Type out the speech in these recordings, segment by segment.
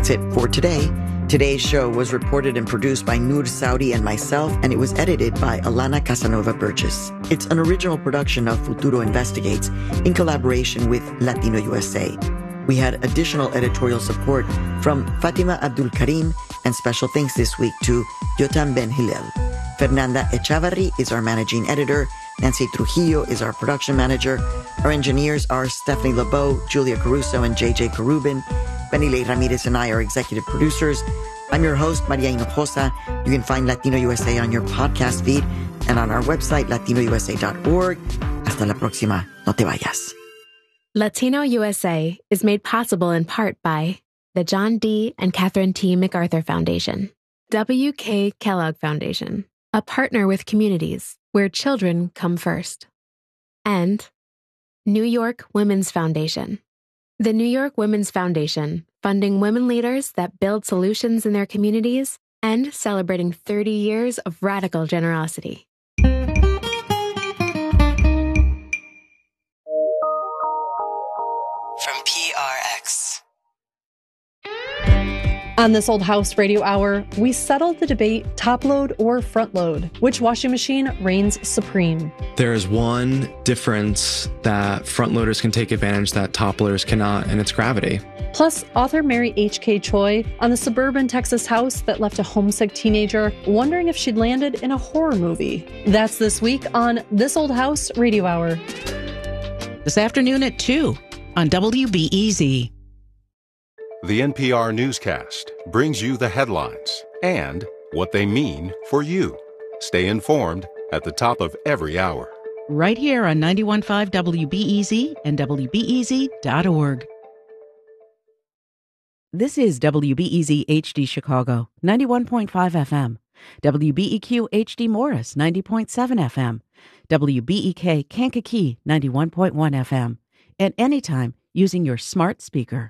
That's it for today. Today's show was reported and produced by Noor Saudi and myself, and it was edited by Alana Casanova Burgess. It's an original production of Futuro Investigates in collaboration with Latino USA. We had additional editorial support from Fatima Abdul Karim, and special thanks this week to Yotam Ben Hillel. Fernanda Echavarri is our managing editor. Nancy Trujillo is our production manager. Our engineers are Stephanie LeBeau, Julia Caruso, and JJ Karubin. Benile Ramirez and I are executive producers. I'm your host, Maria Hinojosa. You can find Latino USA on your podcast feed and on our website, latinousa.org. Hasta la próxima. No te vayas. Latino USA is made possible in part by the John D. and Catherine T. MacArthur Foundation, W.K. Kellogg Foundation, a partner with communities where children come first, and New York Women's Foundation. The New York Women's Foundation, funding women leaders that build solutions in their communities and celebrating 30 years of radical generosity. From PRX. On This Old House Radio Hour, we settled the debate top load or front load. Which washing machine reigns supreme? There is one difference that front loaders can take advantage that top loaders cannot, and it's gravity. Plus, author Mary H.K. Choi on the suburban Texas house that left a homesick teenager wondering if she'd landed in a horror movie. That's this week on This Old House Radio Hour. This afternoon at 2 on WBEZ. The NPR newscast brings you the headlines and what they mean for you. Stay informed at the top of every hour. Right here on 91.5 WBEZ and WBEZ.org. This is WBEZ HD Chicago, 91.5 FM. WBEQ HD Morris, 90.7 FM. WBEK Kankakee, 91.1 FM. And anytime using your smart speaker.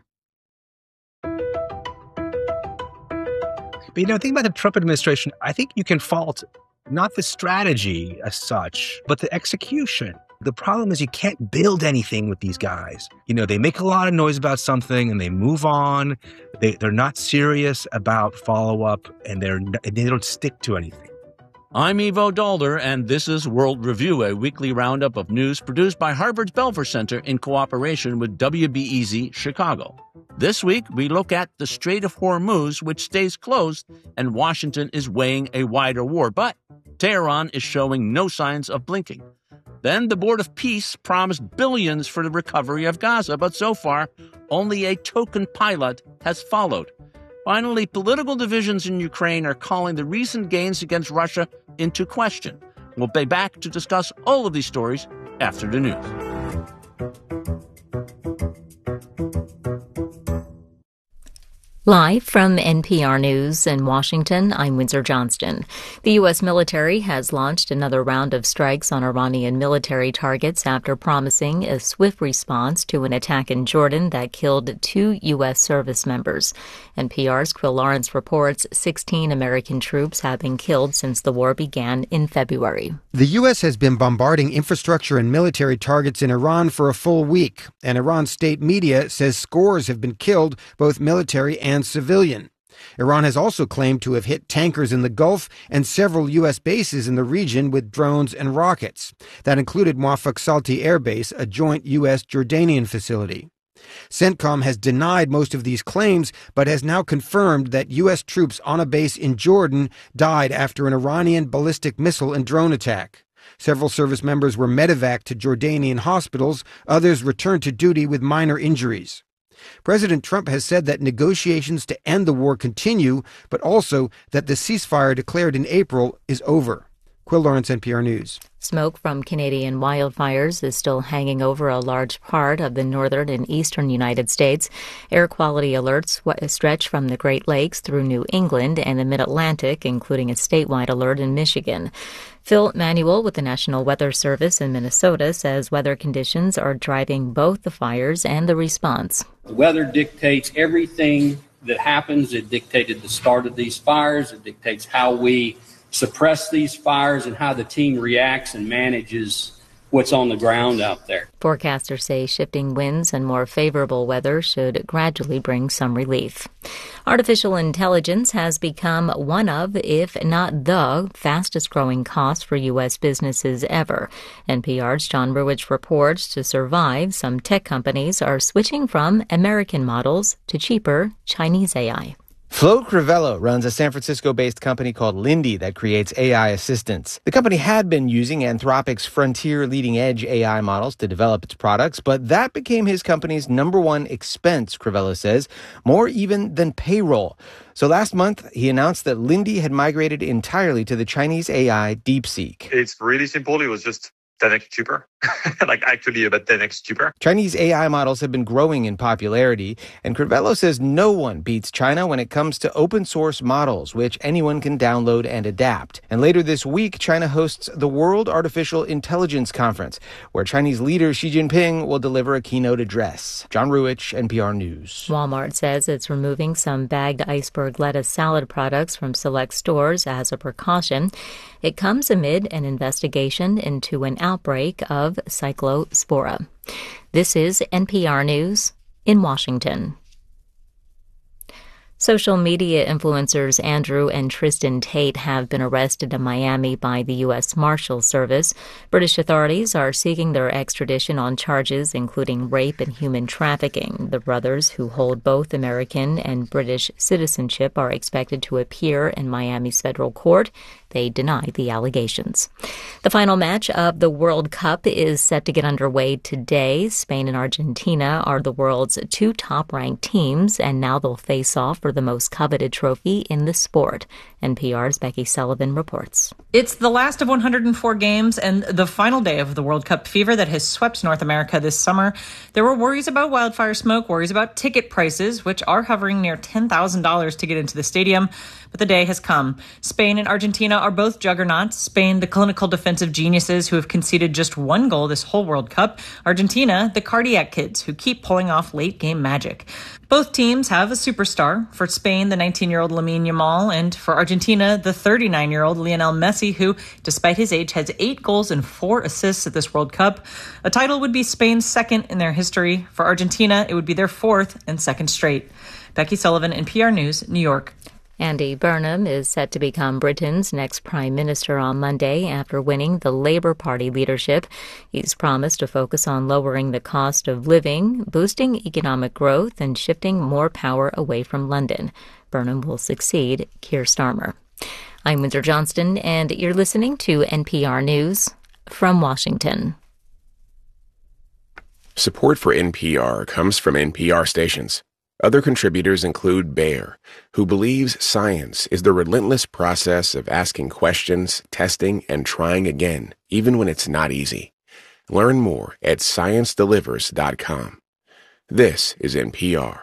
But, think about the Trump administration. I think you can fault not the strategy as such, but the execution. The problem is you can't build anything with these guys. They make a lot of noise about something and they move on. They're not serious about follow-up and they don't stick to anything. I'm Ivo Dalder, and this is World Review, a weekly roundup of news produced by Harvard's Belfer Center in cooperation with WBEZ Chicago. This week, we look at the Strait of Hormuz, which stays closed, and Washington is weighing a wider war, but Tehran is showing no signs of blinking. Then the Board of Peace promised billions for the recovery of Gaza, but so far, only a token pilot has followed. Finally, political divisions in Ukraine are calling the recent gains against Russia into question. We'll be back to discuss all of these stories after the news. Live from NPR News in Washington, I'm Windsor Johnston. The U.S. military has launched another round of strikes on Iranian military targets after promising a swift response to an attack in Jordan that killed 2 U.S. service members. NPR's Quill Lawrence reports 16 American troops have been killed since the war began in February. The U.S. has been bombarding infrastructure and military targets in Iran for a full week, and Iran's state media says scores have been killed, both military and civilian. Iran has also claimed to have hit tankers in the Gulf and several U.S. bases in the region with drones and rockets. That included Muaffaq Salti Air Base, a joint U.S.-Jordanian facility. CENTCOM has denied most of these claims, but has now confirmed that U.S. troops on a base in Jordan died after an Iranian ballistic missile and drone attack. Several service members were medevaced to Jordanian hospitals. Others returned to duty with minor injuries. President Trump has said that negotiations to end the war continue, but also that the ceasefire declared in April is over. Quill Lawrence, NPR News. Smoke from Canadian wildfires is still hanging over a large part of the northern and eastern United States. Air quality alerts stretch from the Great Lakes through New England and the Mid-Atlantic, including a statewide alert in Michigan. Phil Manuel with the National Weather Service in Minnesota says weather conditions are driving both the fires and the response. The weather dictates everything that happens. It dictated the start of these fires. It dictates how we suppress these fires and how the team reacts and manages what's on the ground out there. Forecasters say shifting winds and more favorable weather should gradually bring some relief. Artificial intelligence has become one of, if not the, fastest-growing cost for U.S. businesses ever. NPR's John Ruwitch reports to survive, some tech companies are switching from American models to cheaper Chinese AI. Flo Crivello runs a San Francisco-based company called Lindy that creates AI assistants. The company had been using Anthropic's frontier leading-edge AI models to develop its products, but that became his company's number one expense, Crivello says, more even than payroll. So last month, he announced that Lindy had migrated entirely to the Chinese AI DeepSeek. It's really simple. It was just 10x cheaper, actually about 10x cheaper. Chinese AI models have been growing in popularity, and Crivello says no one beats China when it comes to open source models, which anyone can download and adapt. And later this week, China hosts the World Artificial Intelligence Conference, where Chinese leader Xi Jinping will deliver a keynote address. John Ruwitch, NPR News. Walmart says it's removing some bagged iceberg lettuce salad products from select stores as a precaution. It comes amid an investigation into an outbreak of Cyclospora. This is NPR News in Washington. Social media influencers Andrew and Tristan Tate have been arrested in Miami by the U.S. Marshals Service. British authorities are seeking their extradition on charges including rape and human trafficking. The brothers, who hold both American and British citizenship, are expected to appear in Miami's federal court. They deny the allegations. The final match of the World Cup is set to get underway today. Spain and Argentina are the world's two top-ranked teams, and now they'll face off for the most coveted trophy in the sport. NPR's Becky Sullivan reports. It's the last of 104 games and the final day of the World Cup fever that has swept North America this summer. There were worries about wildfire smoke, worries about ticket prices, which are hovering near $10,000 to get into the stadium. But the day has come. Spain and Argentina are both juggernauts. Spain, the clinical defensive geniuses who have conceded just one goal this whole World Cup. Argentina, the cardiac kids who keep pulling off late-game magic. Both teams have a superstar. For Spain, the 19-year-old Lamine Yamal, and for Argentina, the 39-year-old Lionel Messi, who, despite his age, has 8 goals and 4 assists at this World Cup. A title would be Spain's second in their history. For Argentina, it would be their 4th and second straight. Becky Sullivan, NPR News, New York. Andy Burnham is set to become Britain's next prime minister on Monday after winning the Labour Party leadership. He's promised to focus on lowering the cost of living, boosting economic growth, and shifting more power away from London. Burnham will succeed Keir Starmer. I'm Windsor Johnston, and you're listening to NPR News from Washington. Support for NPR comes from NPR stations. Other contributors include Bayer, who believes science is the relentless process of asking questions, testing, and trying again, even when it's not easy. Learn more at ScienceDelivers.com. This is NPR.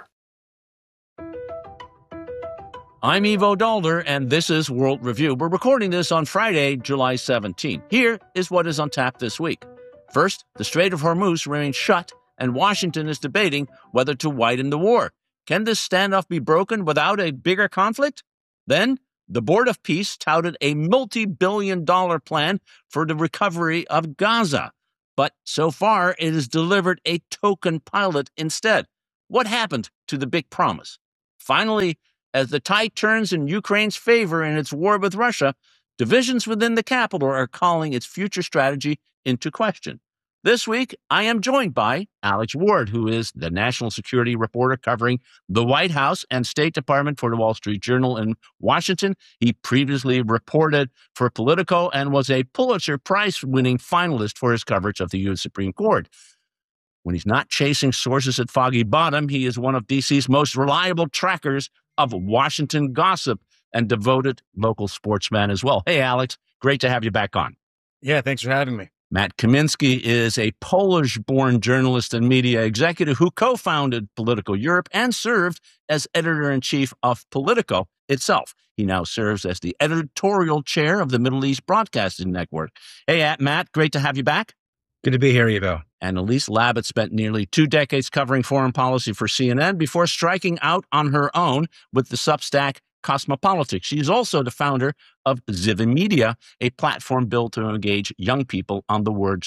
I'm Ivo Daalder, and this is World Review. We're recording this on Friday, July 17. Here is what is on tap this week. First, the Strait of Hormuz remains shut, and Washington is debating whether to widen the war. Can this standoff be broken without a bigger conflict? Then, the Board of Peace touted a multi-billion-dollar plan for the recovery of Gaza. But so far, it has delivered a token pilot instead. What happened to the big promise? Finally, as the tide turns in Ukraine's favor in its war with Russia, divisions within the capital are calling its future strategy into question. This week, I am joined by Alex Ward, who is the national security reporter covering the White House and State Department for the Wall Street Journal in Washington. He previously reported for Politico and was a Pulitzer Prize-winning finalist for his coverage of the U.S. Supreme Court. When he's not chasing sources at Foggy Bottom, he is one of D.C.'s most reliable trackers of Washington gossip and devoted local sportsman as well. Hey, Alex, great to have you back on. Yeah, thanks for having me. Matt Kaminsky is a Polish-born journalist and media executive who co-founded Politico Europe and served as editor-in-chief of Politico itself. He now serves as the editorial chair of the Middle East Broadcasting Network. Hey, Matt, great to have you back. Good to be here, Ivo. And Elise Labott spent nearly 2 decades covering foreign policy for CNN before striking out on her own with the Substack Cosmopolitics. She is also the founder of Ziva Media, a platform built to engage young people on the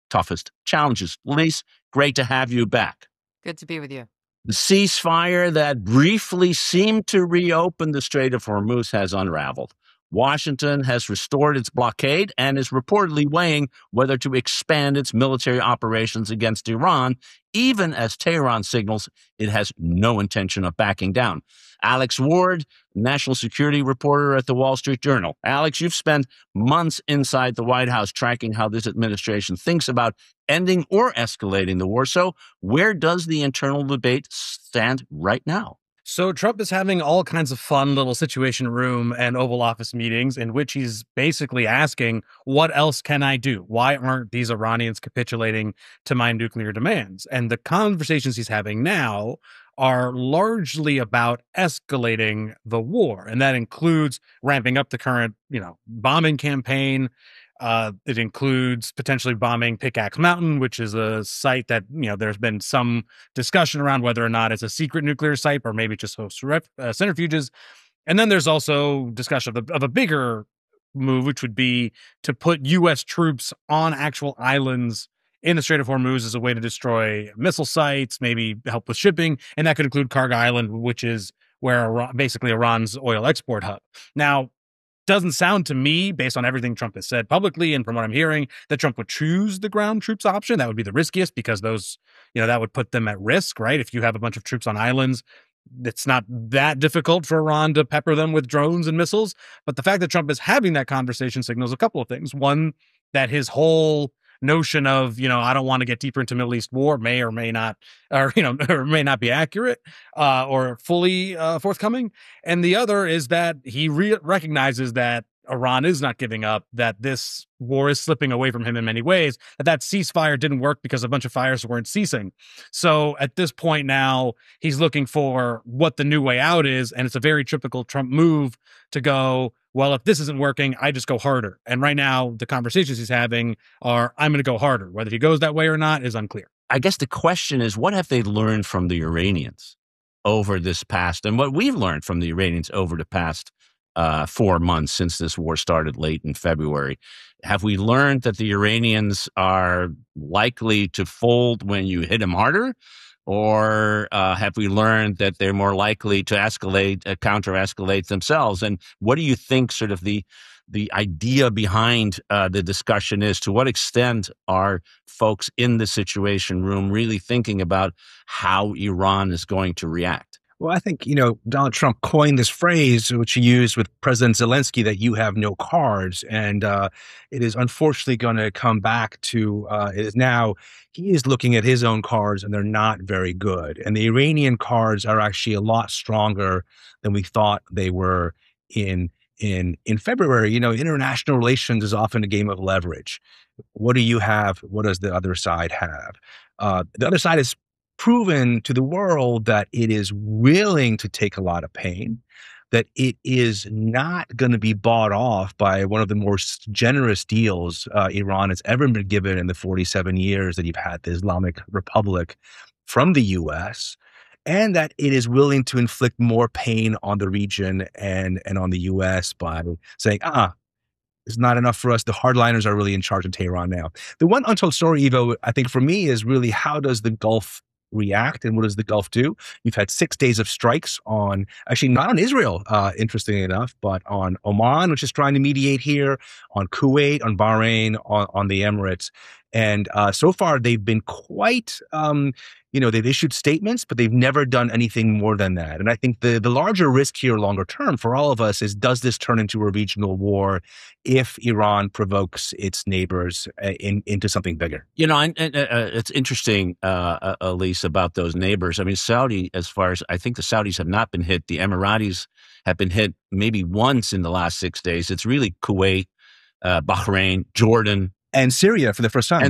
toughest challenges. Elise, great to have you back. Good to be with you. The ceasefire that briefly seemed to reopen the Strait of Hormuz has unraveled. Washington has restored its blockade and is reportedly weighing whether to expand its military operations against Iran, even as Tehran signals it has no intention of backing down. Alex Ward, national security reporter at the Wall Street Journal. Alex, you've spent months inside the White House tracking how this administration thinks about ending or escalating the war. So where does the internal debate stand right now? So Trump is having all kinds of fun little Situation Room and Oval Office meetings in which he's basically asking, what else can I do? Why aren't these Iranians capitulating to my nuclear demands? And the conversations he's having now are largely about escalating the war. And that includes ramping up the current, bombing campaign. It includes potentially bombing Pickaxe Mountain, which is a site that, there's been some discussion around whether or not it's a secret nuclear site or maybe just hosts centrifuges. And then there's also discussion of a bigger move, which would be to put U.S. troops on actual islands in the Strait of Hormuz as a way to destroy missile sites, maybe help with shipping. And that could include Karga Island, which is where basically Iran's oil export hub. Now, doesn't sound to me, based on everything Trump has said publicly and from what I'm hearing, that Trump would choose the ground troops option. That would be the riskiest because those, that would put them at risk, right? If you have a bunch of troops on islands, it's not that difficult for Iran to pepper them with drones and missiles. But the fact that Trump is having that conversation signals a couple of things. One, that his whole notion of, I don't want to get deeper into Middle East war may or may not, or may not be accurate or fully forthcoming. And the other is that he recognizes that Iran is not giving up, that this war is slipping away from him in many ways, that ceasefire didn't work because a bunch of fires weren't ceasing. So at this point now, he's looking for what the new way out is. And it's a very typical Trump move to go, well, if this isn't working, I just go harder. And right now, the conversations he's having are, I'm going to go harder. Whether he goes that way or not is unclear. I guess the question is, what have they learned from the Iranians over this past, and what we've learned from the Iranians over the past 4 months since this war started late in February? Have we learned that the Iranians are likely to fold when you hit them harder? Or have we learned that they're more likely to counter-escalate themselves? And what do you think sort of the idea behind the discussion is? To what extent are folks in the Situation Room really thinking about how Iran is going to react? Well, I think, Donald Trump coined this phrase, which he used with President Zelensky, that you have no cards. And it is unfortunately going to come back to it is now he is looking at his own cards and they're not very good. And the Iranian cards are actually a lot stronger than we thought they were in February. International relations is often a game of leverage. What do you have? What does the other side have? The other side is proven to the world that it is willing to take a lot of pain, that it is not going to be bought off by one of the most generous deals Iran has ever been given in the 47 years that you've had the Islamic Republic from the U.S., and that it is willing to inflict more pain on the region and on the U.S. by saying, it's not enough for us. The hardliners are really in charge of Tehran now. The one untold story, Evo, I think for me is really how does the Gulf react and what does the Gulf do? You've had 6 days of strikes on, actually not on Israel, interestingly enough, but on Oman, which is trying to mediate here, on Kuwait, on Bahrain, on the Emirates. And so far they've been quite, they've issued statements, but they've never done anything more than that. And I think the larger risk here longer term for all of us is, does this turn into a regional war if Iran provokes its neighbors into something bigger? It's interesting, Elise, about those neighbors. I mean, Saudi, as far as I think the Saudis have not been hit. The Emiratis have been hit maybe once in the last 6 days. It's really Kuwait, Bahrain, Jordan, and Syria for the first time. And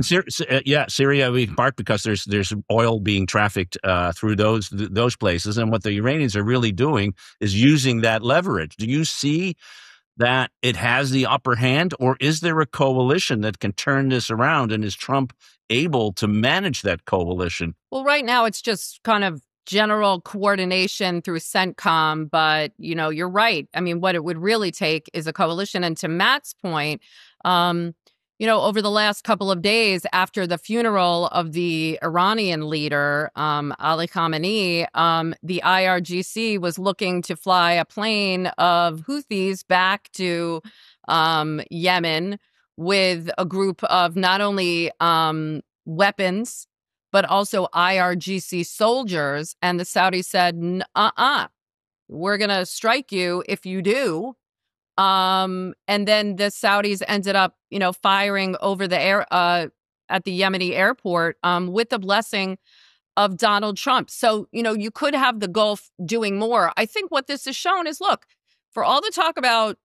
Syria, in part because there's oil being trafficked through those places. And what the Iranians are really doing is using that leverage. Do you see that it has the upper hand, or is there a coalition that can turn this around? And is Trump able to manage that coalition? Well, right now it's just kind of general coordination through CENTCOM, but you're right. I mean, what it would really take is a coalition. And to Matt's point, over the last couple of days after the funeral of the Iranian leader, Ali Khamenei, the IRGC was looking to fly a plane of Houthis back to Yemen with a group of not only weapons, but also IRGC soldiers. And the Saudis said, we're going to strike you if you do. And then the Saudis ended up, firing over the air at the Yemeni airport with the blessing of Donald Trump. So, you could have the Gulf doing more. I think what this has shown is, look, for all the talk about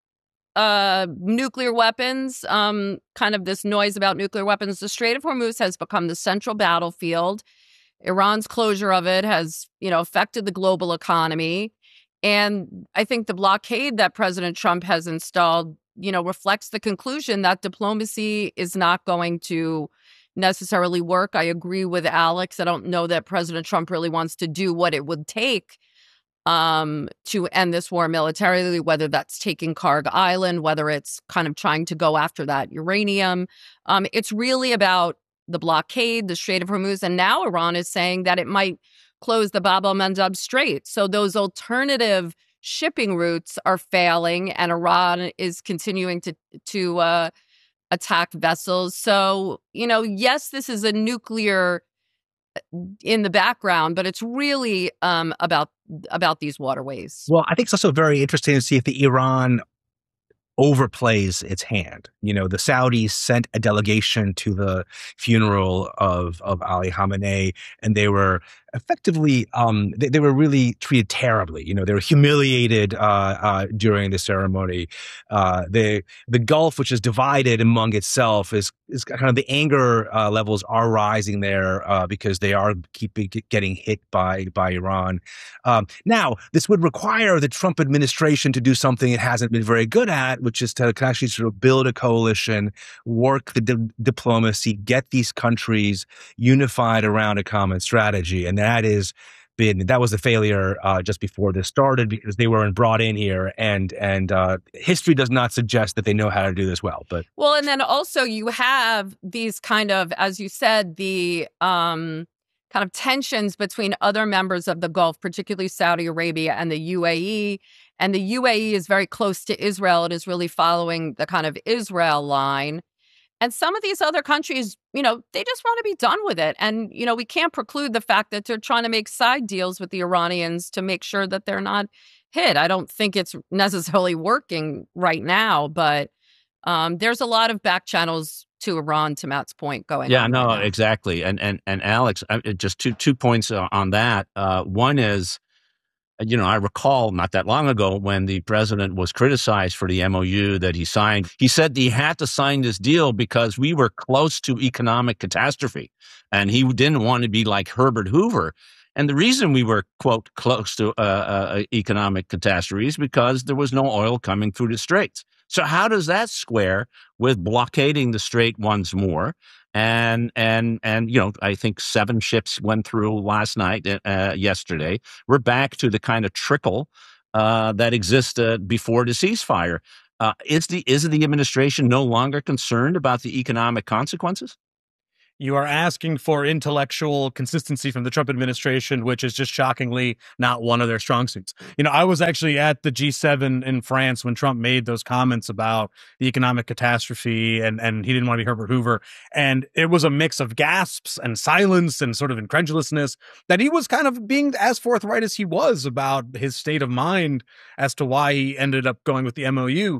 nuclear weapons, kind of this noise about nuclear weapons, the Strait of Hormuz has become the central battlefield. Iran's closure of it has, affected the global economy. And I think the blockade that President Trump has installed, reflects the conclusion that diplomacy is not going to necessarily work. I agree with Alex. I don't know that President Trump really wants to do what it would take to end this war militarily, whether that's taking Karg Island, whether it's kind of trying to go after that uranium. It's really about the blockade, the Strait of Hormuz. And now Iran is saying that it might close the Bab el-Mandeb Strait. So those alternative shipping routes are failing, and Iran is continuing to attack vessels. So, yes, this is a nuclear in the background, but it's really about these waterways. Well, I think it's also very interesting to see if the Iran overplays its hand. The Saudis sent a delegation to the funeral of Ali Khamenei, and they were effectively, they were really treated terribly. They were humiliated during the ceremony. The Gulf, which is divided among itself, is kind of the anger levels are rising there because they are getting hit by Iran. Now, this would require the Trump administration to do something it hasn't been very good at, which is to actually sort of build a coalition, work the diplomacy, get these countries unified around a common strategy. And that was a failure just before this started because they weren't brought in here, and history does not suggest that they know how to do this well. Well, and then also you have these kind of, as you said, the kind of tensions between other members of the Gulf, particularly Saudi Arabia and the UAE. And the UAE is very close to Israel. It is really following the kind of Israel line. And some of these other countries, they just want to be done with it. And, we can't preclude the fact that they're trying to make side deals with the Iranians to make sure that they're not hit. I don't think it's necessarily working right now, but there's a lot of back channels to Iran, to Matt's point, going on. Yeah, no, exactly. And Alex, just two points on that. One is, I recall not that long ago when the president was criticized for the MOU that he signed. He said he had to sign this deal because we were close to economic catastrophe, and he didn't want to be like Herbert Hoover. And the reason we were, quote, close to economic catastrophe is because there was no oil coming through the straits. So how does that square with blockading the strait once more? And I think 7 ships went through last night, yesterday. We're back to the kind of trickle that existed before the ceasefire. Is the administration no longer concerned about the economic consequences? You are asking for intellectual consistency from the Trump administration, which is just shockingly not one of their strong suits. I was actually at the G7 in France when Trump made those comments about the economic catastrophe and he didn't want to be Herbert Hoover. And it was a mix of gasps and silence and sort of incredulousness that he was kind of being as forthright as he was about his state of mind as to why he ended up going with the MOU.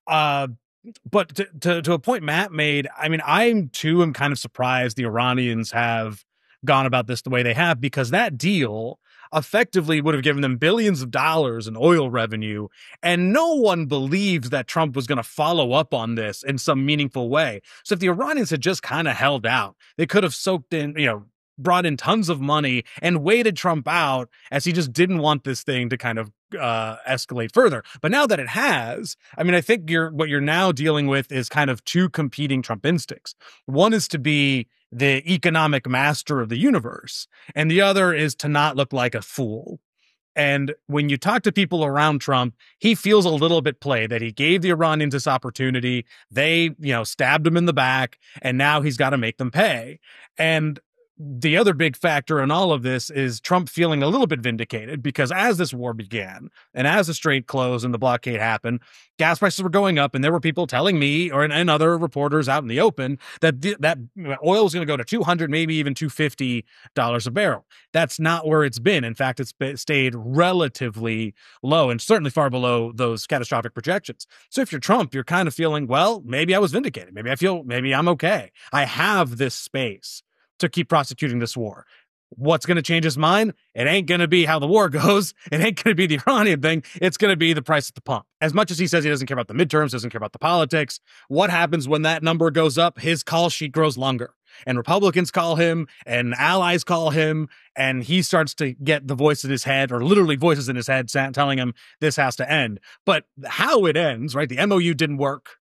But to a point Matt made, I too am kind of surprised the Iranians have gone about this the way they have, because that deal effectively would have given them billions of dollars in oil revenue. And no one believed that Trump was going to follow up on this in some meaningful way. So if the Iranians had just kind of held out, they could have soaked in, brought in tons of money and waited Trump out, as he just didn't want this thing to kind of escalate further. But now that it has, I think what you're now dealing with is kind of two competing Trump instincts. One is to be the economic master of the universe, and the other is to not look like a fool. And when you talk to people around Trump, he feels a little bit played, that he gave the Iranians this opportunity. They, stabbed him in the back, and now he's got to make them pay. And the other big factor in all of this is Trump feeling a little bit vindicated, because as this war began and as the strait closed and the blockade happened, gas prices were going up, and there were people telling me and other reporters out in the open that oil was going to go to $200, maybe even $250 a barrel. That's not where it's been. In fact, it's stayed relatively low and certainly far below those catastrophic projections. So if you're Trump, you're kind of feeling, well, maybe I was vindicated. Maybe I'm okay. I have this space to keep prosecuting this war. What's going to change his mind? It ain't going to be how the war goes. It ain't going to be the Iranian thing. It's going to be the price at the pump. As much as he says he doesn't care about the midterms, doesn't care about the politics, what happens when that number goes up? His call sheet grows longer. And Republicans call him, and allies call him, and he starts to get the voice in his head, or literally voices in his head telling him this has to end. But how it ends, right? The MOU didn't work.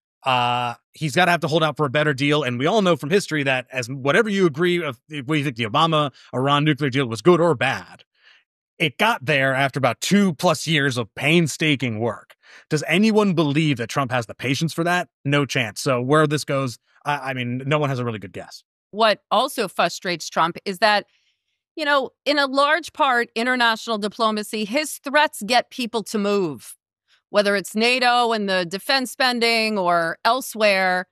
He's got to have to hold out for a better deal. And we all know from history that as whatever you agree of, if we think the Obama-Iran nuclear deal was good or bad, it got there after about 2+ years of painstaking work. Does anyone believe that Trump has the patience for that? No chance. So where this goes, no one has a really good guess. What also frustrates Trump is that, in a large part, international diplomacy, his threats get people to move. Whether it's NATO and the defense spending or elsewhere,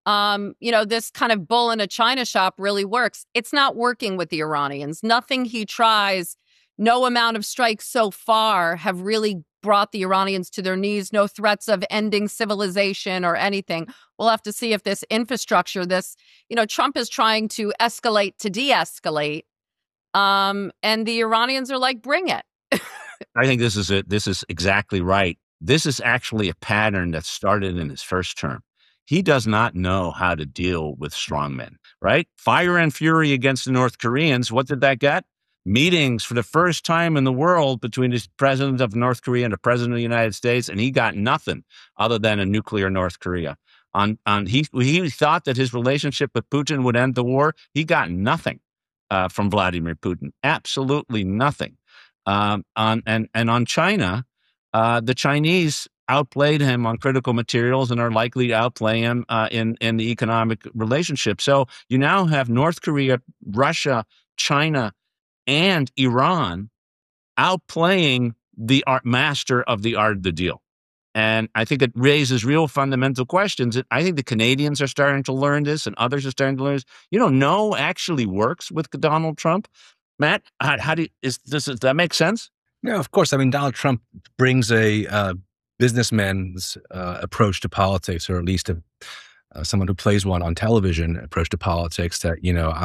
this kind of bull in a china shop really works. It's not working with the Iranians. Nothing he tries, no amount of strikes so far have really brought the Iranians to their knees. No threats of ending civilization or anything. We'll have to see if this infrastructure, Trump is trying to escalate to de-escalate. And the Iranians are like, bring it. I think this is it. This is exactly right. This is actually a pattern that started in his first term. He does not know how to deal with strongmen, right? Fire and fury against the North Koreans. What did that get? Meetings for the first time in the world between the president of North Korea and the president of the United States, and he got nothing other than a nuclear North Korea. He thought that his relationship with Putin would end the war. He got nothing from Vladimir Putin. Absolutely nothing. On China, the Chinese outplayed him on critical materials and are likely to outplay him in the economic relationship. So you now have North Korea, Russia, China, and Iran outplaying the master of the art of the deal. And I think it raises real fundamental questions. I think the Canadians are starting to learn this, and others are starting to learn this. No actually works with Donald Trump. Matt, does that make sense? No, of course. Donald Trump brings a businessman's approach to politics, or at least someone who plays one on television approach to politics. That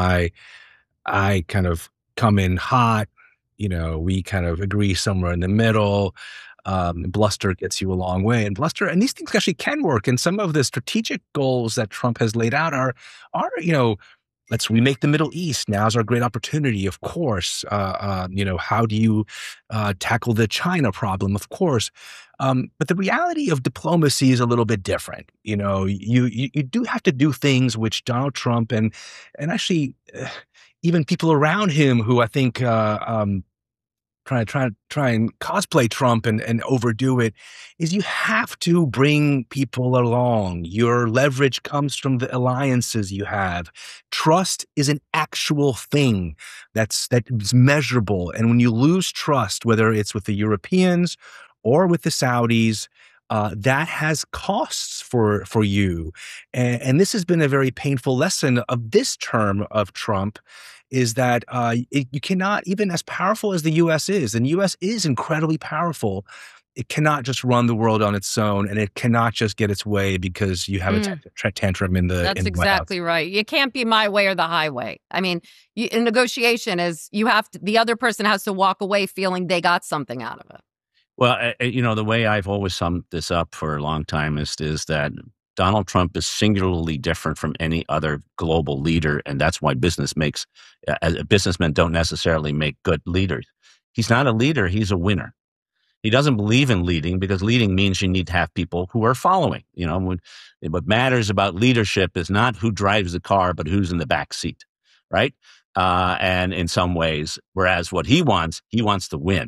I kind of come in hot. We kind of agree somewhere in the middle. Bluster gets you a long way, and these things actually can work. And some of the strategic goals that Trump has laid out are let's remake the Middle East. Now's our great opportunity, of course. How do you tackle the China problem? Of course. But the reality of diplomacy is a little bit different. You do have to do things which Donald Trump and actually even people around him who I think try and cosplay Trump and overdo it, is you have to bring people along. Your leverage comes from the alliances you have. Trust is an actual thing that is measurable. And when you lose trust, whether it's with the Europeans or with the Saudis, that has costs for you. And this has been a very painful lesson of this term of Trump, is that you cannot, even as powerful as the U.S. is, and the U.S. is incredibly powerful, it cannot just run the world on its own, and it cannot just get its way because you have a tantrum in the That's in the exactly right. You can't be my way or the highway. In negotiation, the other person has to walk away feeling they got something out of it. Well, the way I've always summed this up for a long time is that Donald Trump is singularly different from any other global leader, and that's why businessmen don't necessarily make good leaders. He's not a leader, he's a winner. He doesn't believe in leading, because leading means you need to have people who are following. What matters about leadership is not who drives the car, but who's in the back seat, right? And in some ways, whereas what he wants to win.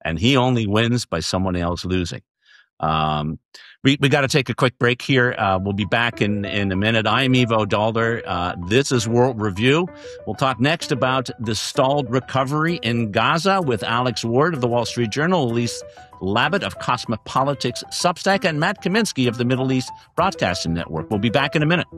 and he only wins by someone else losing. We got to take a quick break here. We'll be back in a minute. I'm Ivo Daalder. This is World Review. We'll talk next about the stalled recovery in Gaza with Alex Ward of the Wall Street Journal, Elise Labott of Cosmopolitics Substack, and Matt Kaminsky of the Middle East Broadcasting Network. We'll be back in a minute.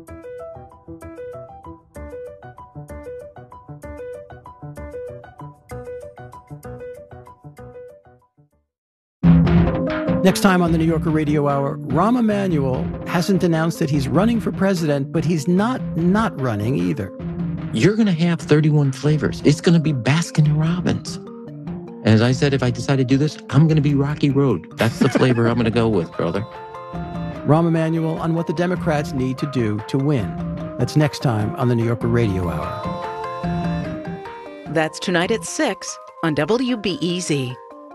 Next time on the New Yorker Radio Hour, Rahm Emanuel hasn't announced that he's running for president, but he's not running either. You're going to have 31 flavors. It's going to be Baskin Robbins. And as I said, if I decide to do this, I'm going to be Rocky Road. That's the flavor I'm going to go with, brother. Rahm Emanuel on what the Democrats need to do to win. That's next time on the New Yorker Radio Hour. That's tonight at 6 on WBEZ.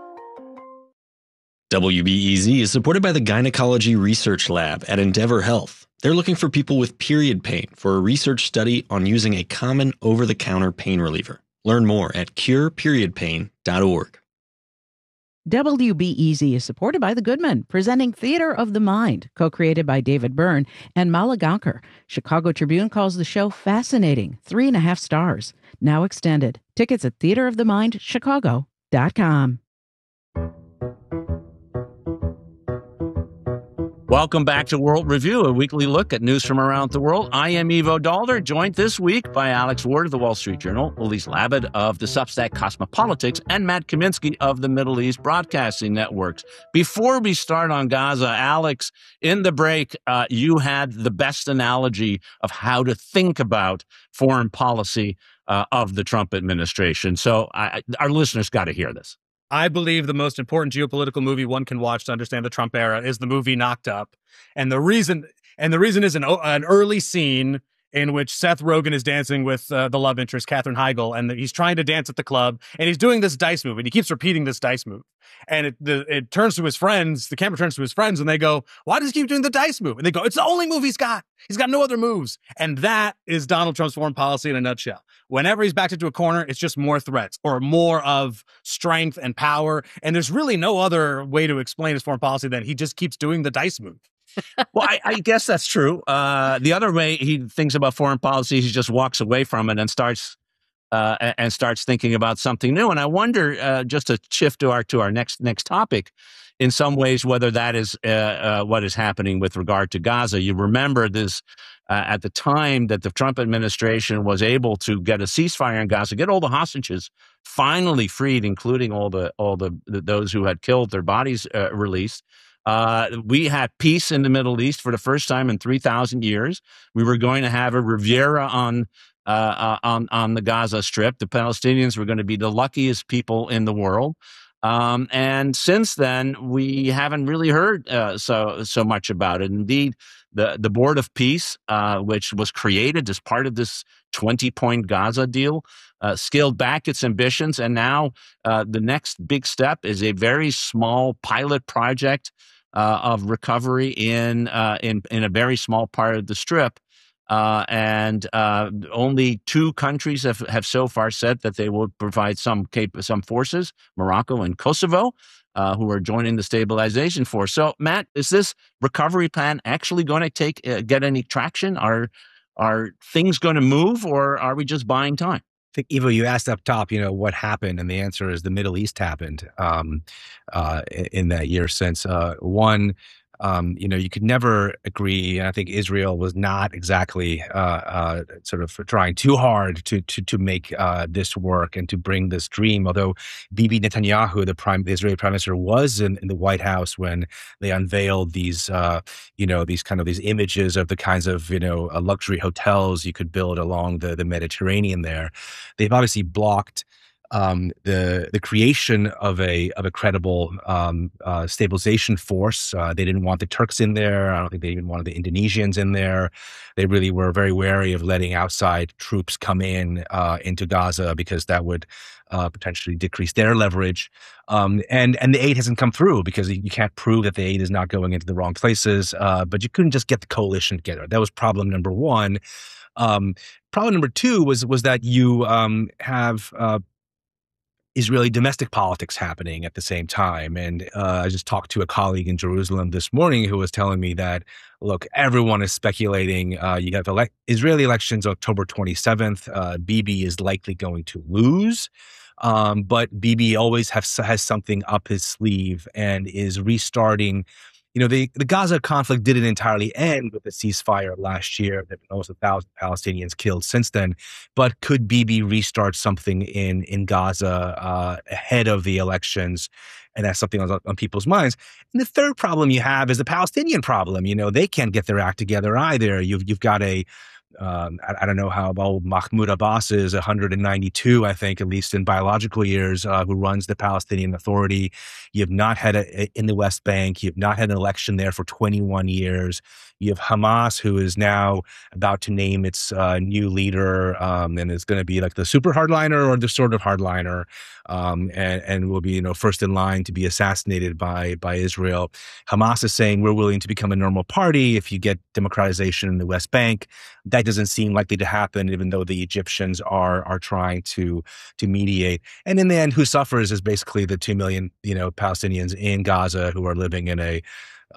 WBEZ is supported by the Gynecology Research Lab at Endeavor Health. They're looking for people with period pain for a research study on using a common over-the-counter pain reliever. Learn more at cureperiodpain.org. WBEZ is supported by The Goodman, presenting Theater of the Mind, co-created by David Byrne and Mala Gaonkar. Chicago Tribune calls the show fascinating, 3.5 stars. Now extended. Tickets at theaterofthemindchicago.com. Welcome back to World Review, a weekly look at news from around the world. I am Ivo Daalder, joined this week by Alex Ward of the Wall Street Journal, Elise Labott of the Substack Cosmopolitics, and Matt Kaminsky of the Middle East Broadcasting Networks. Before we start on Gaza, Alex, in the break, you had the best analogy of how to think about foreign policy of the Trump administration. So our listeners got to hear this. I believe the most important geopolitical movie one can watch to understand the Trump era is the movie Knocked Up. And the reason is an early scene in which Seth Rogen is dancing with the love interest, Katherine Heigl, and he's trying to dance at the club, and he's doing this dice move, and he keeps repeating this dice move. And it turns to his friends, the camera turns to his friends, and they go, why does he keep doing the dice move? And they go, it's the only move he's got. He's got no other moves. And that is Donald Trump's foreign policy in a nutshell. Whenever he's backed into a corner, it's just more threats or more of strength and power. And there's really no other way to explain his foreign policy than he just keeps doing the dice move. Well, I guess that's true. The other way he thinks about foreign policy, he just walks away from it and starts thinking about something new. And I wonder, just to shift to our next topic, in some ways, whether that is what is happening with regard to Gaza. You remember this at the time that the Trump administration was able to get a ceasefire in Gaza, get all the hostages finally freed, including all the those who had killed, their bodies released. We had peace in the Middle East for the first time in 3,000 years. We were going to have a Riviera on the Gaza Strip. The Palestinians were going to be the luckiest people in the world. And since then, we haven't really heard so much about it. Indeed, the Board of Peace, which was created as part of this 20-point Gaza deal, scaled back its ambitions. And now the next big step is a very small pilot project of recovery in a very small part of the Strip. And only 2 countries have so far said that they will provide some forces, Morocco and Kosovo, who are joining the stabilization force. So, Matt, is this recovery plan actually going to get any traction? Are things going to move, or are we just buying time? I think, Ivo, you asked up top, what happened, and the answer is the Middle East happened in that year since. You could never agree. And I think Israel was not exactly sort of trying too hard to make this work and to bring this dream. Although Bibi Netanyahu, the Israeli prime minister, was in the White House when they unveiled these images of the kinds of luxury hotels you could build along the Mediterranean there. They've obviously blocked the creation of a credible stabilization force. They didn't want the Turks in there. I don't think they even wanted the Indonesians in there. They really were very wary of letting outside troops come into Gaza, because that would potentially decrease their leverage. And the aid hasn't come through because you can't prove that the aid is not going into the wrong places. But you couldn't just get the coalition together. That was problem number one. Problem number two was that you have Israeli domestic politics happening at the same time. And I just talked to a colleague in Jerusalem this morning who was telling me that, look, everyone is speculating. You have Israeli elections October 27th. Bibi is likely going to lose. But Bibi always has something up his sleeve and is restarting. The Gaza conflict didn't entirely end with the ceasefire last year. There have been almost 1,000 Palestinians killed since then. But could Bibi restart something in Gaza ahead of the elections? And that's something on people's minds. And the third problem you have is the Palestinian problem. They can't get their act together either. You've got I don't know how old Mahmoud Abbas is, 192, I think, at least in biological years, who runs the Palestinian Authority. You have not had in the West Bank. You have not had an election there for 21 years. You have Hamas, who is now about to name its new leader, and is going to be like the super hardliner or the sort of hardliner, and will be, first in line to be assassinated by Israel. Hamas is saying we're willing to become a normal party if you get democratization in the West Bank. That doesn't seem likely to happen, even though the Egyptians are trying to mediate. And in the end, who suffers is basically the 2 million Palestinians in Gaza who are living in a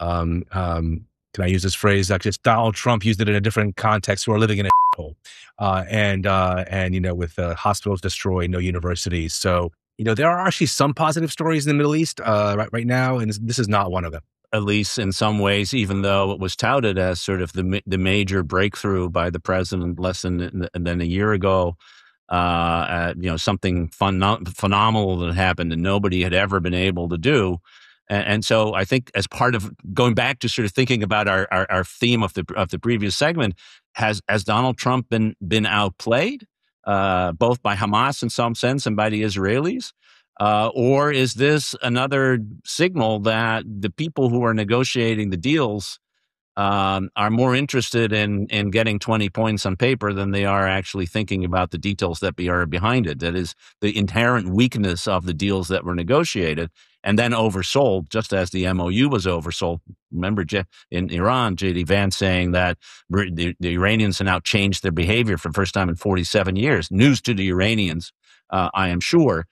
can I use this phrase? Just Donald Trump used it in a different context. Who are living in a hole, and with hospitals destroyed, no universities. So there are actually some positive stories in the Middle East right now, and this is not one of them. At least in some ways, even though it was touted as sort of the major breakthrough by the president less than a year ago, something phenomenal that happened and nobody had ever been able to do. And so I think as part of going back to sort of thinking about our theme of the previous segment, has Donald Trump been outplayed, both by Hamas in some sense and by the Israelis? Or is this another signal that the people who are negotiating the deals are more interested in getting 20 points on paper than they are actually thinking about the details that are behind it? That is the inherent weakness of the deals that were negotiated and then oversold, just as the MOU was oversold. Remember in Iran, J.D. Vance saying that the Iranians have now changed their behavior for the first time in 47 years. News to the Iranians, I am sure.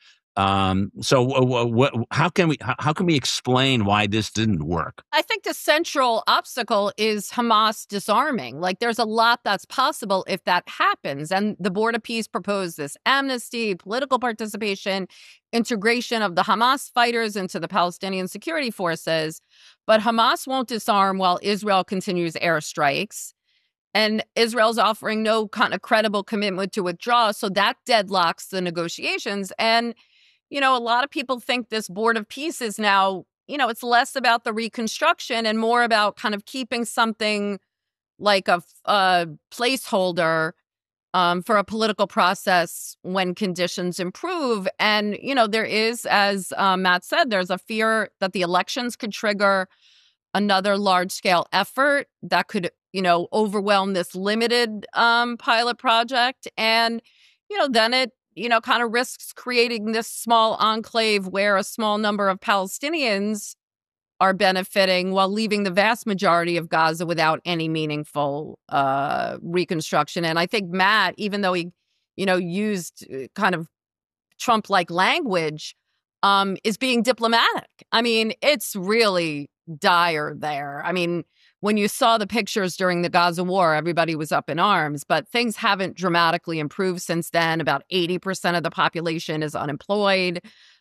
So how can we explain why this didn't work? I think the central obstacle is Hamas disarming. Like, there's a lot that's possible if that happens. And the Board of Peace proposed this amnesty, political participation, integration of the Hamas fighters into the Palestinian security forces. But Hamas won't disarm while Israel continues airstrikes. And Israel's offering no kind of credible commitment to withdraw. So that deadlocks the negotiations. And a lot of people think this Board of Peace is now, it's less about the reconstruction and more about kind of keeping something like a placeholder for a political process when conditions improve. And, there is, as Matt said, there's a fear that the elections could trigger another large-scale effort that could, overwhelm this limited pilot project. And, then it, kind of risks creating this small enclave where a small number of Palestinians are benefiting while leaving the vast majority of Gaza without any meaningful reconstruction. And I think Matt, even though he, used kind of Trump-like language, is being diplomatic. I mean, it's really dire there. I mean, when you saw the pictures during the Gaza war, everybody was up in arms, but things haven't dramatically improved since then. About 80% of the population is unemployed.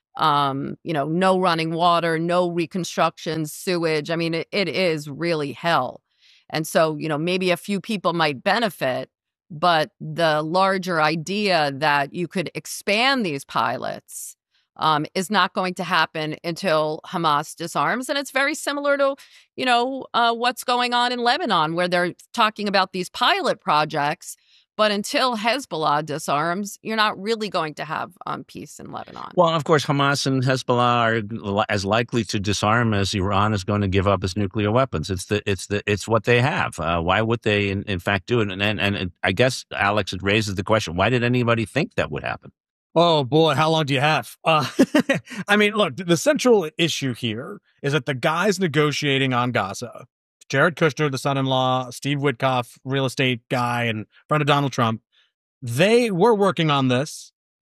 No running water, no reconstruction, sewage. I mean, it is really hell. And so, maybe a few people might benefit, but the larger idea that you could expand these pilots is not going to happen until Hamas disarms. And it's very similar to, what's going on in Lebanon, where they're talking about these pilot projects. But until Hezbollah disarms, you're not really going to have peace in Lebanon. Well, of course, Hamas and Hezbollah are as likely to disarm as Iran is going to give up its nuclear weapons. It's what they have. Why would they, in fact, do it? And I guess, Alex, it raises the question: why did anybody think that would happen? Oh, boy, how long do you have? I mean, look, the central issue here is that the guys negotiating on Gaza, Jared Kushner, the son-in-law, Steve Witkoff, real estate guy and friend of Donald Trump, they were working on this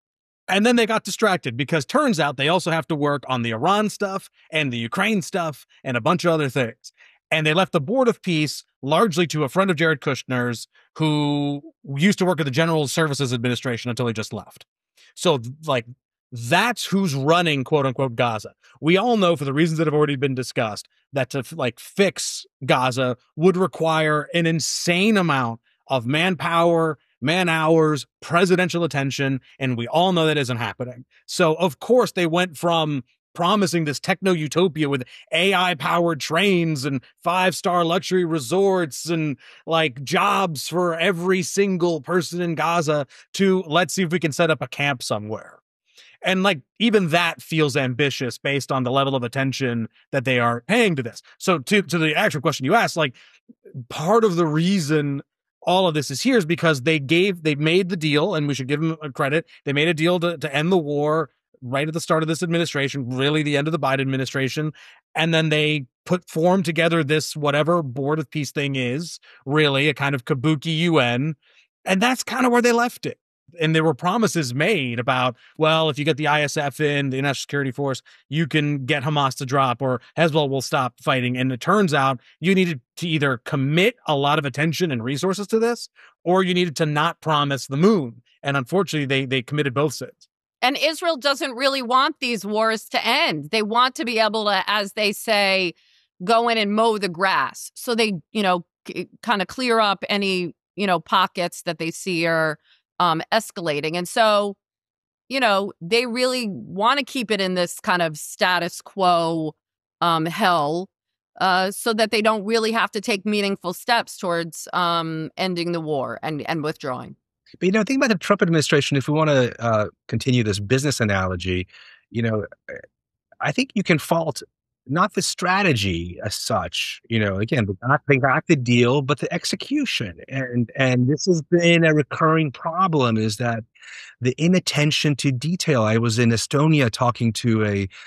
And then they got distracted because turns out they also have to work on the Iran stuff and the Ukraine stuff and a bunch of other things. And they left the Board of Peace largely to a friend of Jared Kushner's who used to work at the General Services Administration until he just left. So, like, that's who's running, quote unquote, Gaza. We all know, for the reasons that have already been discussed, that to fix Gaza would require an insane amount of manpower, man hours, presidential attention, and we all know that isn't happening. So, of course, they went from promising this techno-utopia with AI-powered trains and 5-star luxury resorts and, like, jobs for every single person in Gaza to let's see if we can set up a camp somewhere. And, like, even that feels ambitious based on the level of attention that they are paying to this. So to the actual question you asked, like, part of the reason all of this is here is because they made the deal, and we should give them credit. They made a deal to end the war right at the start of this administration, really the end of the Biden administration. And then they formed together this whatever Board of Peace thing is, really a kind of kabuki UN. And that's kind of where they left it. And there were promises made about, well, if you get the ISF in, the National Security Force, you can get Hamas to drop or Hezbollah will stop fighting. And it turns out you needed to either commit a lot of attention and resources to this, or you needed to not promise the moon. And unfortunately, they committed both sins. And Israel doesn't really want these wars to end. They want to be able to, as they say, go in and mow the grass. So they, kind of clear up any, pockets that they see are escalating. And so, they really want to keep it in this kind of status quo hell so that they don't really have to take meaningful steps towards ending the war and withdrawing. But, think about the Trump administration, if we want to continue this business analogy, I think you can fault not the strategy as such, again, not the deal, but the execution. And this has been a recurring problem, is that the inattention to detail. I was in Estonia talking to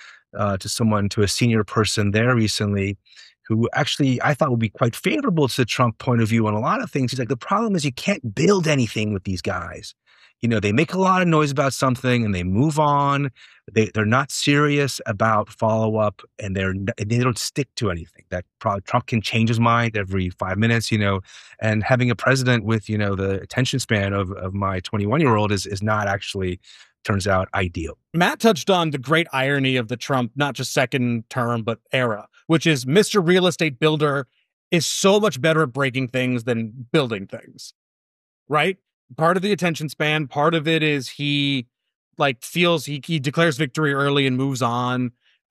a senior person there recently, who actually I thought would be quite favorable to the Trump point of view on a lot of things. He's like, the problem is you can't build anything with these guys. They make a lot of noise about something and they move on. They're not serious about follow-up, and they don't stick to anything. That Trump can change his mind every 5 minutes, and having a president with, the attention span of my 21-year-old is not actually, turns out, ideal. Matt touched on the great irony of the Trump, not just second term, but era, which is Mr. Real Estate Builder is so much better at breaking things than building things, right? Part of the attention span, part of it is he feels he declares victory early and moves on,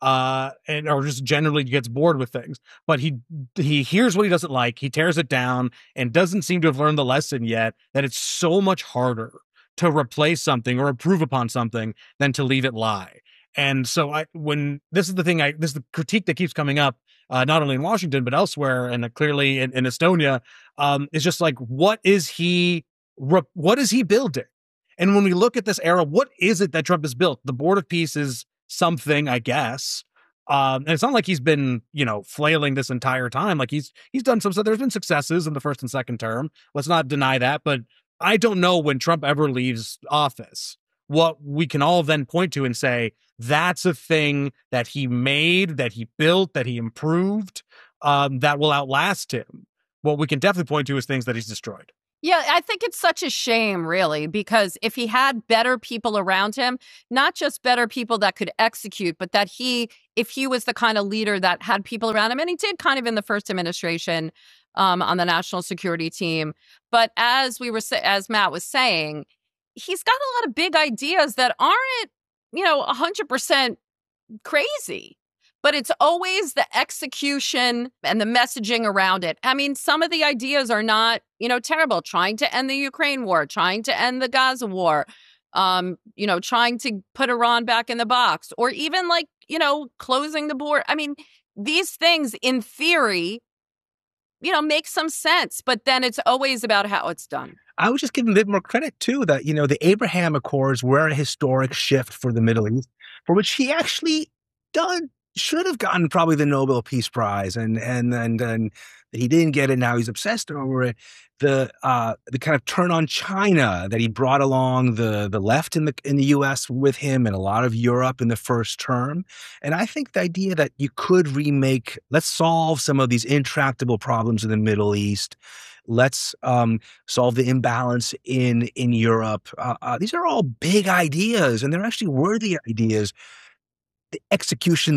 or just generally gets bored with things. But he hears what he doesn't like, he tears it down, and doesn't seem to have learned the lesson yet that it's so much harder to replace something or improve upon something than to leave it lie. And so this is the critique that keeps coming up, not only in Washington, but elsewhere, and clearly in Estonia, is just like, what is he building? And when we look at this era, what is it that Trump has built? The Board of Peace is something, I guess. And it's not like he's been, flailing this entire time. Like he's done some stuff. There's been successes in the first and second term. Let's not deny that. But I don't know when Trump ever leaves office what we can all then point to and say, that's a thing that he made, that he built, that he improved, that will outlast him. What we can definitely point to is things that he's destroyed. Yeah, I think it's such a shame, really, because if he had better people around him, not just better people that could execute, but that if he was the kind of leader that had people around him, and he did kind of in the first administration on the national security team. But as Matt was saying, he's got a lot of big ideas that aren't, 100% crazy. But it's always the execution and the messaging around it. I mean, some of the ideas are not, terrible. Trying to end the Ukraine war, trying to end the Gaza war, trying to put Iran back in the box, or even closing the border. I mean, these things in theory, make some sense, but then it's always about how it's done. I would just give him a bit more credit, too, that, the Abraham Accords were a historic shift for the Middle East, for which he actually should have gotten probably the Nobel Peace Prize, and he didn't get it. Now he's obsessed over it. The kind of turn on China that he brought along the left in the U.S. with him and a lot of Europe in the first term. And I think the idea that you could let's solve some of these intractable problems in the Middle East. Let's solve the imbalance in Europe. These are all big ideas, and they're actually worthy ideas. The execution.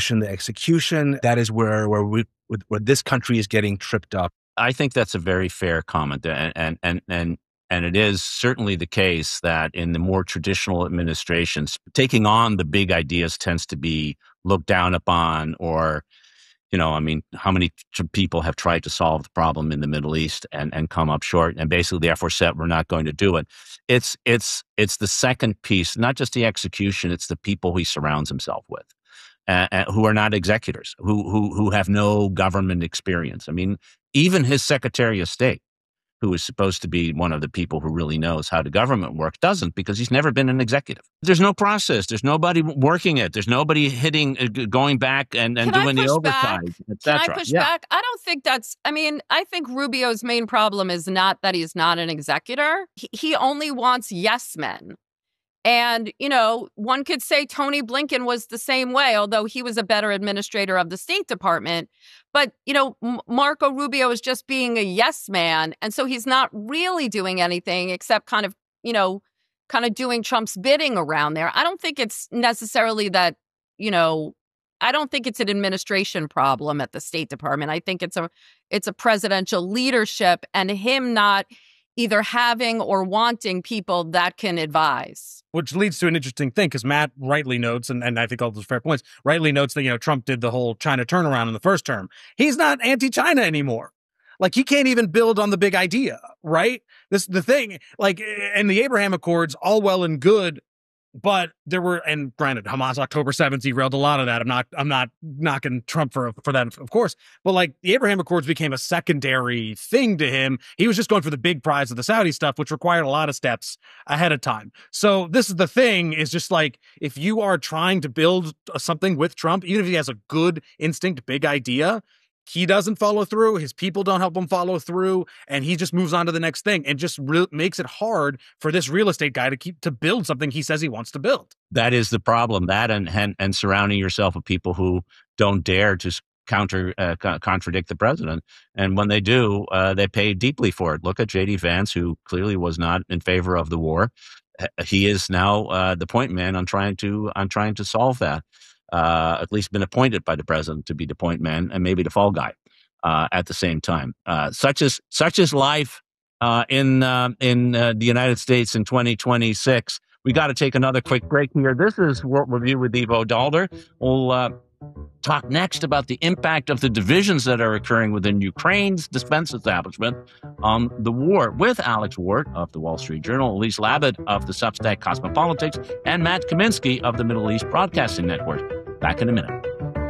That is where this country is getting tripped up. I think that's a very fair comment, and it is certainly the case that in the more traditional administrations, taking on the big ideas tends to be looked down upon, or, how many people have tried to solve the problem in the Middle East and come up short, and basically therefore said we're not going to do it. It's the second piece, not just the execution; it's the people he surrounds himself with. Who are not executors, who have no government experience. I mean, even his Secretary of State, who is supposed to be one of the people who really knows how the government works, doesn't, because he's never been an executive. There's no process. There's nobody working it. There's nobody going back and doing the oversight, etc. Can I push back? I don't think I think Rubio's main problem is not that he's not an executor. He only wants yes men. And, one could say Tony Blinken was the same way, although he was a better administrator of the State Department. But, Marco Rubio is just being a yes man. And so he's not really doing anything except kind of doing Trump's bidding around there. I don't think it's necessarily that, I don't think it's an administration problem at the State Department. I think it's a presidential leadership and him not either having or wanting people that can advise. Which leads to an interesting thing, because Matt rightly notes, and I think all those fair points, rightly notes that, Trump did the whole China turnaround in the first term. He's not anti-China anymore. Like, he can't even build on the big idea, right? The thing, like, and the Abraham Accords, all well and good, but there were, and granted, Hamas October 7th derailed a lot of that. I'm not knocking Trump for that, of course. But like, the Abraham Accords became a secondary thing to him. He was just going for the big prize of the Saudi stuff, which required a lot of steps ahead of time. So this is the thing, is just like, if you are trying to build something with Trump, even if he has a good instinct, big idea, he doesn't follow through. His people don't help him follow through, and he just moves on to the next thing, and just makes it hard for this real estate guy to build something he says he wants to build. That is the problem. That and surrounding yourself with people who don't dare to contradict the president, and when they do, they pay deeply for it. Look at J.D. Vance, who clearly was not in favor of the war. He is now the point man on trying to solve that. At least been appointed by the president to be the point man and maybe the fall guy at the same time. Such is life in the United States in 2026. We got to take another quick break here. This is World Review with Ivo Daalder. We'll talk next about the impact of the divisions that are occurring within Ukraine's defense establishment on the war, with Alex Ward of the Wall Street Journal, Elise Labott of the Substack Cosmopolitics, and Matt Kaminsky of the Middle East Broadcasting Network. Back in a minute.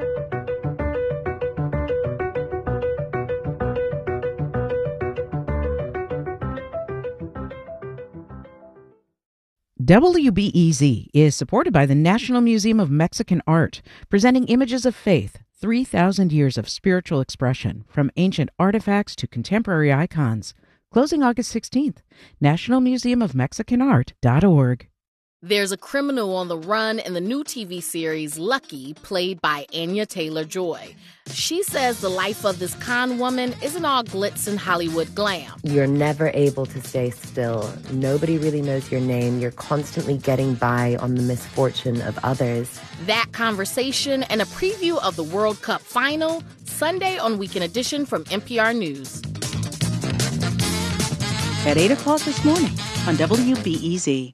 WBEZ is supported by the National Museum of Mexican Art, presenting images of faith, 3,000 years of spiritual expression, from ancient artifacts to contemporary icons. Closing August 16th. nationalmuseumofmexicanart.org. There's a criminal on the run in the new TV series Lucky, played by Anya Taylor-Joy. She says the life of this con woman isn't all glitz and Hollywood glam. You're never able to stay still. Nobody really knows your name. You're constantly getting by on the misfortune of others. That conversation and a preview of the World Cup final, Sunday on Weekend Edition from NPR News. At 8 o'clock this morning on WBEZ.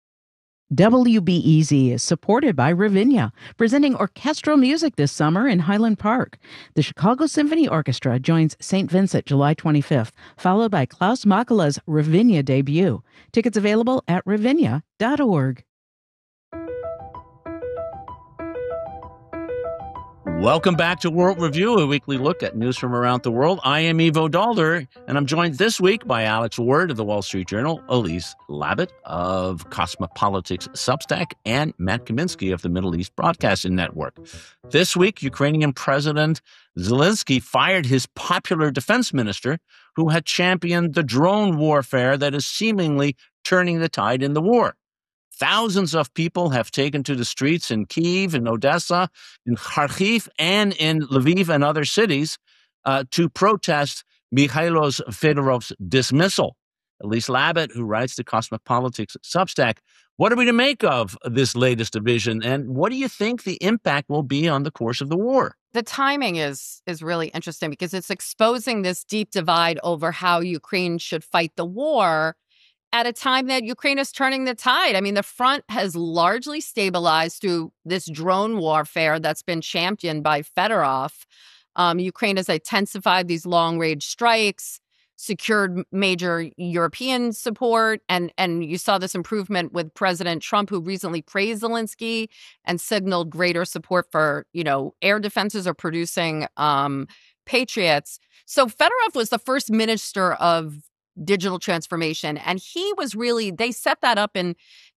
WBEZ is supported by Ravinia, presenting orchestral music this summer in Highland Park. The Chicago Symphony Orchestra joins St. Vincent July 25th, followed by Klaus Makela's Ravinia debut. Tickets available at ravinia.org. Welcome back to World Review, a weekly look at news from around the world. I am Ivo Daalder, and I'm joined this week by Alex Ward of the Wall Street Journal, Elise Labott of Cosmopolitics Substack, and Matt Kaminsky of the Middle East Broadcasting Network. This week, Ukrainian President Zelensky fired his popular defense minister, who had championed the drone warfare that is seemingly turning the tide in the war. Thousands of people have taken to the streets in Kyiv, in Odessa, in Kharkiv, and in Lviv and other cities to protest Mikhailo Fedorov's dismissal. Elise Labott, who writes the Cosmopolitics Substack, what are we to make of this latest division, and what do you think the impact will be on the course of the war? The timing is really interesting because it's exposing this deep divide over how Ukraine should fight the war at a time that Ukraine is turning the tide. I mean, the front has largely stabilized through this drone warfare that's been championed by Fedorov. Ukraine has intensified these long-range strikes, secured major European support, and you saw this improvement with President Trump, who recently praised Zelensky and signaled greater support for, air defenses or producing Patriots. So Fedorov was the first minister of digital transformation. And they set that up in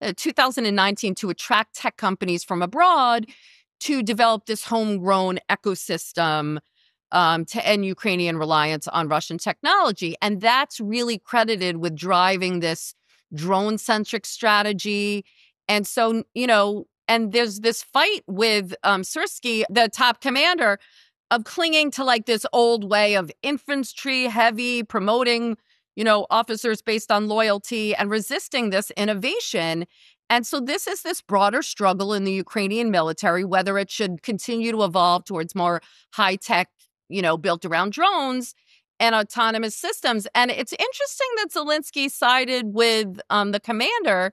2019 to attract tech companies from abroad to develop this homegrown ecosystem to end Ukrainian reliance on Russian technology. And that's really credited with driving this drone-centric strategy. And so, and there's this fight with Syrsky, the top commander, of clinging to like this old way of infantry heavy, promoting officers based on loyalty and resisting this innovation. And so this is this broader struggle in the Ukrainian military, whether it should continue to evolve towards more high-tech, built around drones and autonomous systems. And it's interesting that Zelensky sided with the commander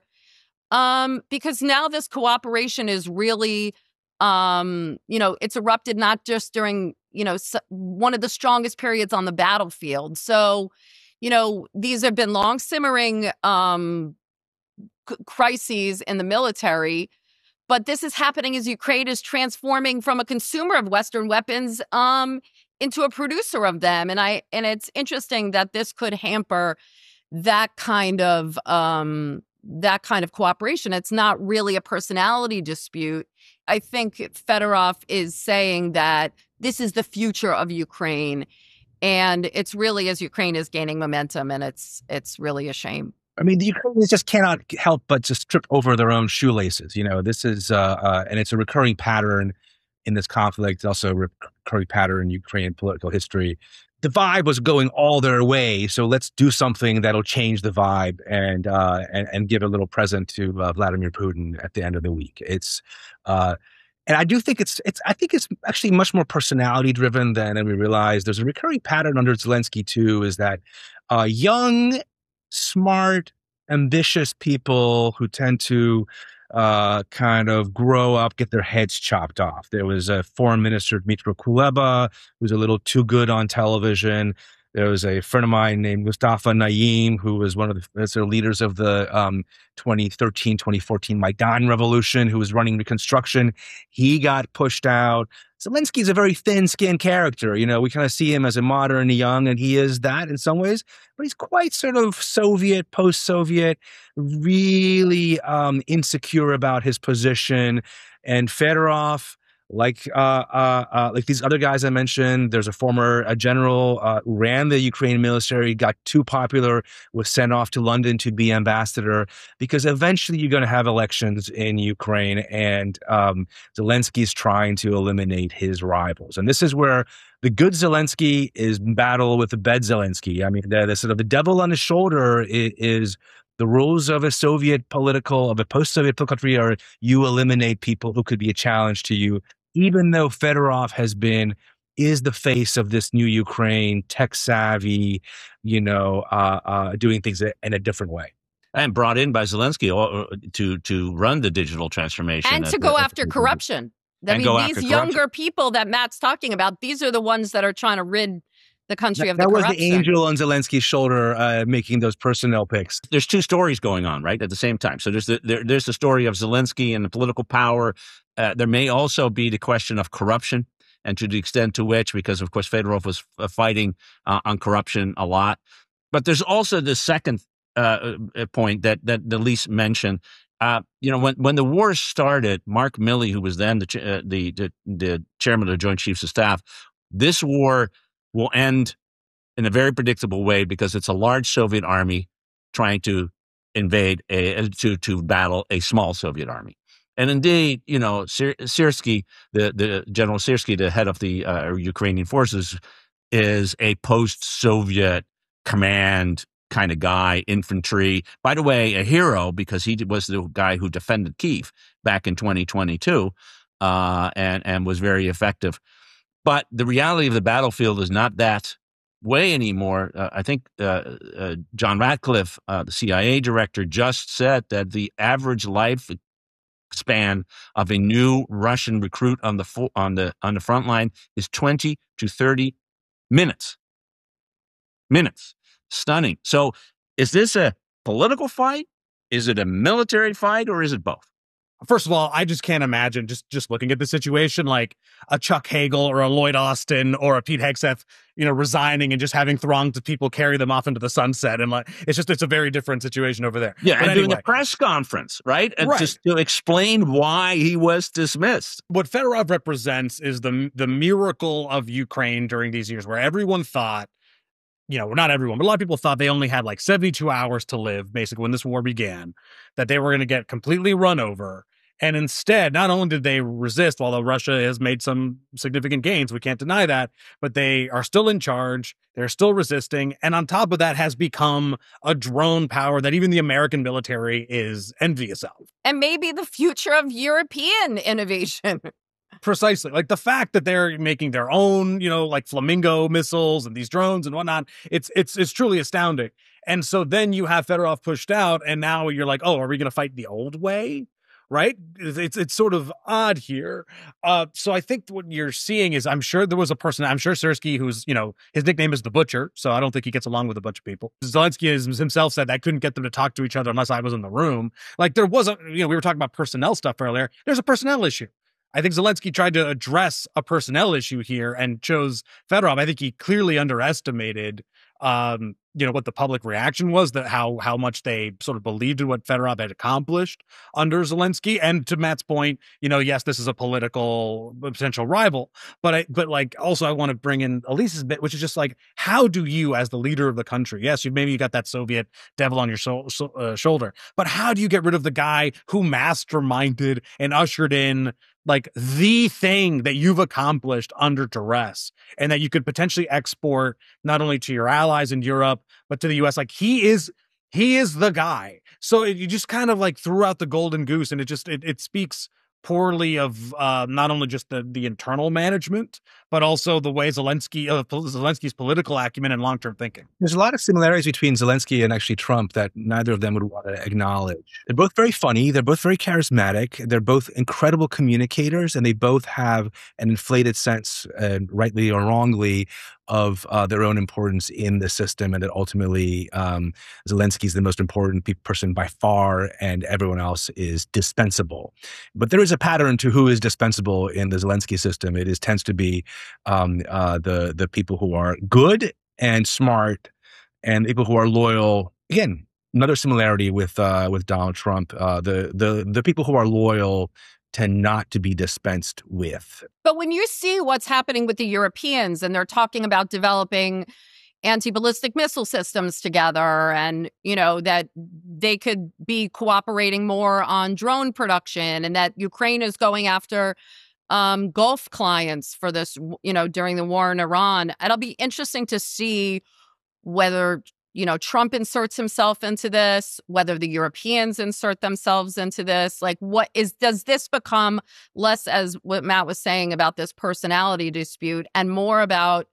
because now this cooperation is really, it's erupted not just during, one of the strongest periods on the battlefield. So, these have been long simmering crises in the military, but this is happening as Ukraine is transforming from a consumer of Western weapons into a producer of them. And it's interesting that this could hamper that kind of cooperation. It's not really a personality dispute. I think Fedorov is saying that this is the future of Ukraine. And it's really as Ukraine is gaining momentum, and it's really a shame. I mean, the Ukrainians just cannot help but just trip over their own shoelaces. This is, and it's a recurring pattern in this conflict. It's also a recurring pattern in Ukrainian political history. The vibe was going all their way, so let's do something that'll change the vibe and give a little present to Vladimir Putin at the end of the week. And I do think it's actually much more personality driven than we realize. There's a recurring pattern under Zelensky too, is that young, smart, ambitious people who tend to kind of grow up, get their heads chopped off. There was a foreign minister, Dmytro Kuleba, who's a little too good on television. There was a friend of mine named Mustafa Naim, who was one of the leaders of the 2013, 2014 Maidan revolution, who was running Reconstruction. He got pushed out. Zelensky's a very thin-skinned character. We kind of see him as a modern, young, and he is that in some ways. But he's quite sort of Soviet, post-Soviet, really insecure about his position. And Fedorov, like these other guys I mentioned, there's a general who ran the Ukrainian military, got too popular, was sent off to London to be ambassador, because eventually you're going to have elections in Ukraine, and Zelensky's trying to eliminate his rivals. And this is where the good Zelensky is in battle with the bad Zelensky. I mean, the sort of the devil on his shoulder is the rules of a post-Soviet political country are you eliminate people who could be a challenge to you, even though Fedorov is the face of this new Ukraine, tech savvy, doing things in a different way. And brought in by Zelensky to run the digital transformation. And to go after corruption. These younger people that Matt's talking about, these are the ones that are trying to rid the country of the corruption. That was the angel on Zelensky's shoulder making those personnel picks. There's two stories going on, right, at the same time. So there's the story of Zelensky and the political power There may also be the question of corruption, and to the extent to which, because of course Fedorov was fighting on corruption a lot. But there's also the second point that Elise mentioned. When the war started, Mark Milley, who was then the chairman of the Joint Chiefs of Staff, this war will end in a very predictable way because it's a large Soviet army trying to invade to battle a small Soviet army. And indeed, Syrsky, the General Syrsky, the head of the Ukrainian forces, is a post-Soviet command kind of guy, infantry. By the way, a hero because he was the guy who defended Kyiv back in 2022 and was very effective. But the reality of the battlefield is not that way anymore. I think John Ratcliffe, the CIA director, just said that the average life span of a new Russian recruit on the front line is 20 to 30 minutes. Stunning. So is this a political fight? Is it a military fight, or is it both? First of all, I just can't imagine just looking at the situation like a Chuck Hagel or a Lloyd Austin or a Pete Hegseth, resigning and just having throngs of people carry them off into the sunset. And it's a very different situation over there. Yeah, but and doing a press conference, right? And just to explain why he was dismissed. What Fedorov represents is the miracle of Ukraine during these years where everyone thought, not everyone, but a lot of people thought they only had like 72 hours to live, basically, when this war began, that they were going to get completely run over. And instead, not only did they resist, although Russia has made some significant gains, we can't deny that, but they are still in charge. They're still resisting. And on top of that has become a drone power that even the American military is envious of. And maybe the future of European innovation. Precisely. Like the fact that they're making their own, like Flamingo missiles and these drones and whatnot, it's truly astounding. And so then you have Fedorov pushed out, and now you're like, oh, are we going to fight the old way? Right? It's sort of odd here. So I think what you're seeing is, I'm sure there was a person, I'm sure Syrsky, who's, his nickname is the Butcher, so I don't think he gets along with a bunch of people. Zelensky himself said, I couldn't get them to talk to each other unless I was in the room. Like there wasn't, we were talking about personnel stuff earlier. There's a personnel issue. I think Zelensky tried to address a personnel issue here and chose Fedorov. I think he clearly underestimated, what the public reaction was, that how much they sort of believed in what Fedorov had accomplished under Zelensky. And to Matt's point, yes, this is a political potential rival, but also I want to bring in Elise's bit, which is just like, how do you, as the leader of the country, yes, you got that Soviet devil on your shoulder, but how do you get rid of the guy who masterminded and ushered in like the thing that you've accomplished under duress and that you could potentially export not only to your allies in Europe, but to the US? Like he is the guy. So you just kind of like threw out the golden goose, and it speaks poorly of not only just the internal management, but also the way Zelensky's political acumen and long-term thinking. There's a lot of similarities between Zelensky and actually Trump that neither of them would want to acknowledge. They're both very funny. They're both very charismatic. They're both incredible communicators, and they both have an inflated sense, rightly or wrongly, of their own importance in the system, and that ultimately Zelensky's the most important person by far, and everyone else is dispensable. But there is a pattern to who is dispensable in the Zelensky system. It tends to be the people who are good and smart, and people who are loyal. Again, another similarity with Donald Trump. The people who are loyal tend not to be dispensed with. But when you see what's happening with the Europeans, and they're talking about developing anti-ballistic missile systems together, and, that they could be cooperating more on drone production, and that Ukraine is going after Gulf clients for this, during the war in Iran, it'll be interesting to see whether Trump inserts himself into this, whether the Europeans insert themselves into this. Like, does this become less, as what Matt was saying about this personality dispute, and more about